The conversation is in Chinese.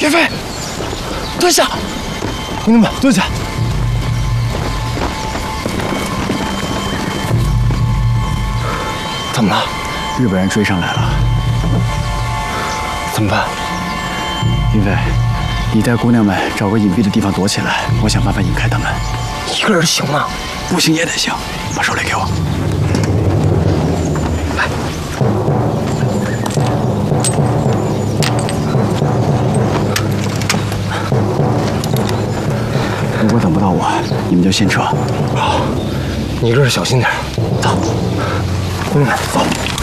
岳飞，蹲下！兄弟们，蹲下！怎么了？ 日本人追上来了， 怎么办？ 云飞，你带姑娘们找个隐蔽的地方躲起来，我想办法引开他们。 一个人行吗？ 不行也得行，把手雷给我。 来。 如果等不到我，你们就先撤。 好，你一个人小心点。 走， 兄弟们，走。